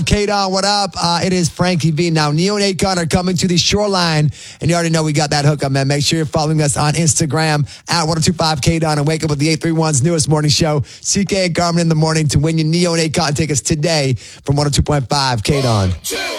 K-Don, what up? It is Frankie V. Now, Neo and Akon are coming to the shoreline, and you already know we got that hookup, man. Make sure you're following us on Instagram at 1025 K-Don and wake up with the 831's newest morning show, CK and Garmin in the morning, to win your Neo and Akon tickets today from 102.5 K-Don.